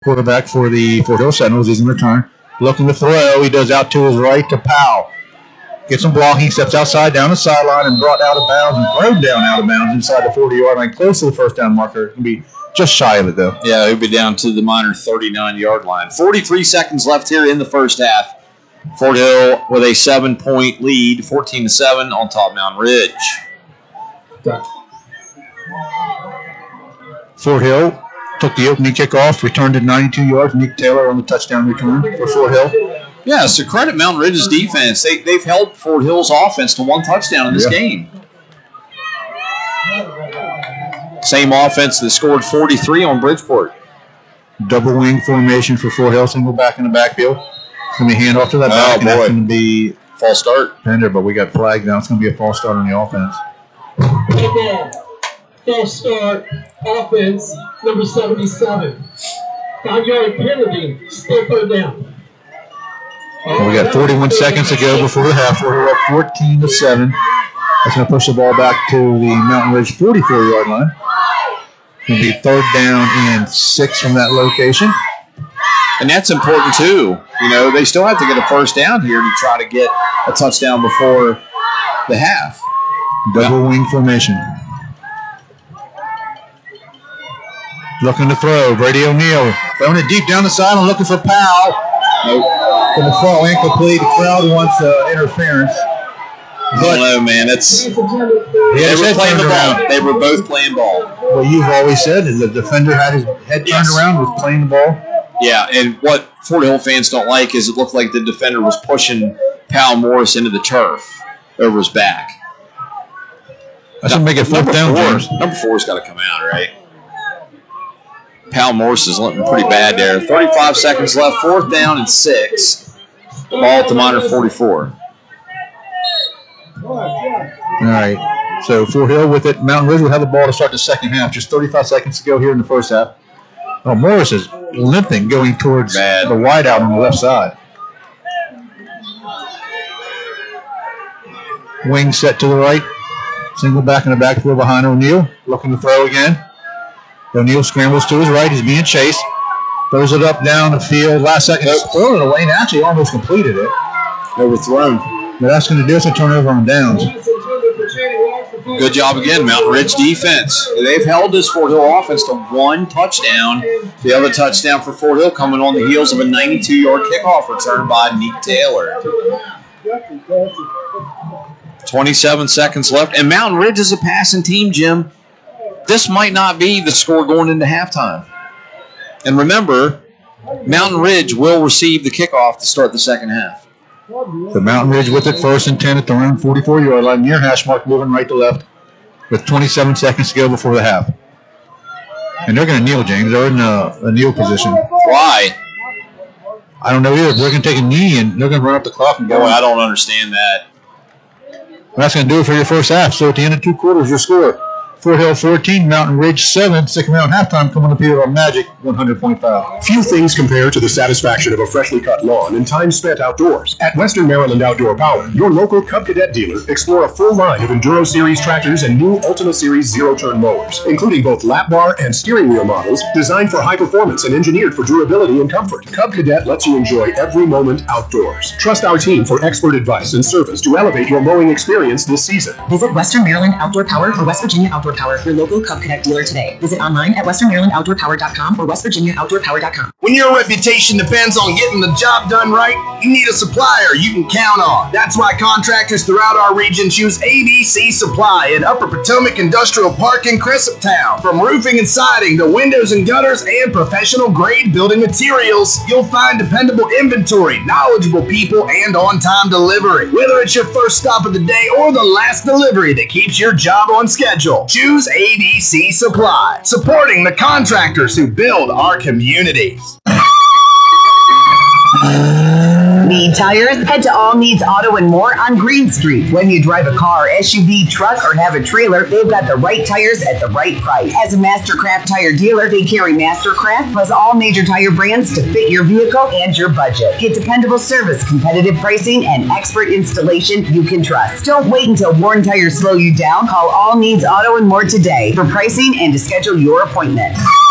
Quarterback for the Fort Hill Sentinels. He's in return. Looking to throw. He does out to his right to Powell. Gets some blocking, steps outside down the sideline and brought out of bounds and thrown down out of bounds inside the 40-yard line, close to the first down marker. It'll be just shy of it, though. Yeah, he'll be down to the minor 39-yard line. 43 seconds left here in the first half. Fort Hill with a 7-point lead, 14-7 on top Mountain Ridge. Fort Hill took the opening kickoff, returned it 92 yards. Nick Taylor on the touchdown return for Fort Hill. Yeah, so credit Mountain Ridge's defense. They've held Fort Hill's offense to one touchdown in this game. Same offense that scored 43 on Bridgeport. Double wing formation for Fort Hill, single back in the backfield. It's going to be hand off to that back, and that's going to be false start. Pender, but we got flagged now. It's going to be a false start on the offense. False start, offense, number 77. 5-yard penalty, still third down. Well, we got 41 seconds to go before the half. We're up 14-7. That's going to push the ball back to the Mountain Ridge 44-yard line. It's going to be third down and 6 from that location. And that's important, too. You know, they still have to get a first down here to try to get a touchdown before the half. Double wing formation. Looking to throw. Brady O'Neill throwing it deep down the sideline, looking for Powell. Nope. For the throw, incomplete. The crowd wants interference. I don't know, man. They were playing the ball. They were both playing ball. Well, you've always said that the defender had his head turned around, was playing the ball. Yeah, and what Fort Hill fans don't like is it looked like the defender was pushing Powell Morris into the turf over his back. That's going to make it fourth down. Number 4's got to come out, right? Powell Morris is looking pretty bad there. 35 seconds left, fourth down and 6. Ball at the minor 44. All right. So Fort Hill with it. Mountain Ridge will have the ball to start the second half. Just 35 seconds to go here in the first half. Oh, Morris is limping going towards the wideout on the left side. Wing set to the right. Single back in the backfield behind O'Neill. Looking to throw again. O'Neill scrambles to his right. He's being chased. Throws it up down the field. Last second. Throwing it away and actually almost completed it. Overthrown. But that's going to do us a turnover on downs. Good job again, Mountain Ridge defense. They've held this Fort Hill offense to one touchdown. The other touchdown for Fort Hill coming on the heels of a 92-yard kickoff return by Nick Taylor. 27 seconds left. And Mountain Ridge is a passing team, Jim. This might not be the score going into halftime. And remember, Mountain Ridge will receive the kickoff to start the second half. The Mountain Ridge with it, first and 10 at the around 44-yard line, near hash mark, moving right to left, with 27 seconds to go before the half. And they're going to kneel, James. They're in a kneel position. Why? I don't know either. They're going to take a knee, and they're going to run up the clock and go. Boy, I don't understand that. Well, that's going to do it for your first half. So at the end of 2 quarters, your score. Fort Hill 14, Mountain Ridge 7. Stick around halftime coming up here on Magic 100.5. Few things compare to the satisfaction of a freshly cut lawn and time spent outdoors. At Western Maryland Outdoor Power, your local Cub Cadet dealer, explore a full line of Enduro Series tractors and new Ultima Series zero-turn mowers, including both lap bar and steering wheel models designed for high performance and engineered for durability and comfort. Cub Cadet lets you enjoy every moment outdoors. Trust our team for expert advice and service to elevate your mowing experience this season. Visit Western Maryland Outdoor Power or West Virginia Outdoor Power, your local Cub Cadet dealer today. Visit online at westernmarylandoutdoorpower.com or westvirginiaoutdoorpower.com. When your reputation depends on getting the job done right, you need a supplier you can count on. That's why contractors throughout our region choose ABC Supply in Upper Potomac Industrial Park in Cresaptown. From roofing and siding to windows and gutters and professional grade building materials, you'll find dependable inventory, knowledgeable people, and on-time delivery. Whether it's your first stop of the day or the last delivery that keeps your job on schedule, choose ABC Supply, supporting the contractors who build our communities. Need tires? Head to All Needs Auto and More on Green Street. When you drive a car, SUV, truck, or have a trailer, they've got the right tires at the right price. As a Mastercraft tire dealer, they carry Mastercraft plus all major tire brands to fit your vehicle and your budget. Get dependable service, competitive pricing, and expert installation you can trust. Don't wait until worn tires slow you down. Call All Needs Auto and More today for pricing and to schedule your appointment.